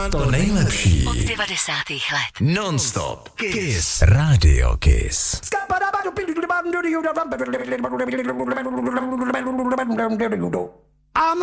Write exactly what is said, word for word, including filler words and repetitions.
To nejlepší od devadesátých let. Non-stop Kiss Radio Kiss. I'm